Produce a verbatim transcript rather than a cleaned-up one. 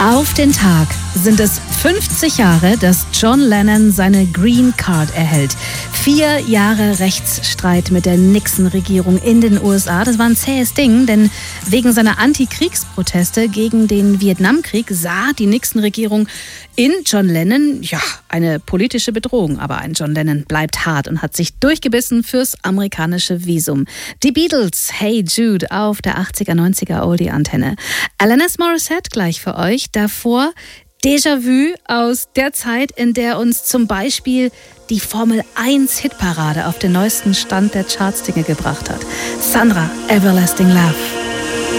Auf den Tag sind es fünfzig Jahre, dass John Lennon seine Green Card erhält. Vier Jahre Rechtsstreit mit der Nixon-Regierung in den U S A. Das war ein zähes Ding, denn wegen seiner Antikriegsproteste gegen den Vietnamkrieg sah die Nixon-Regierung in John Lennon ja eine politische Bedrohung. Aber ein John Lennon bleibt hart und hat sich durchgebissen fürs amerikanische Visum. Die Beatles, Hey Jude, auf der achtziger, neunziger Oldie-Antenne. Alanis Morissette gleich für euch. Davor Déjà-vu aus der Zeit, in der uns zum Beispiel die Formel eins Hitparade auf den neuesten Stand der Charts-Dinge gebracht hat. Sandra, Everlasting Love.